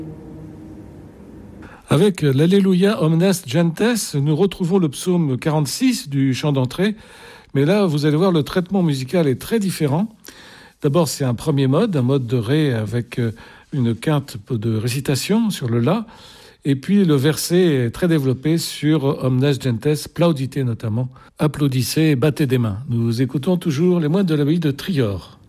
Avec l'Alléluia Omnes Gentes, nous retrouvons le psaume 46 du chant d'entrée, mais là, vous allez voir, le traitement musical est très différent. D'abord, c'est un premier mode, un mode de Ré avec une quinte de récitation sur le La, et puis le verset est très développé sur Omnes Gentes, plaudite notamment, applaudissez et battez des mains. Nous écoutons toujours les moines de l'abbaye de Trior.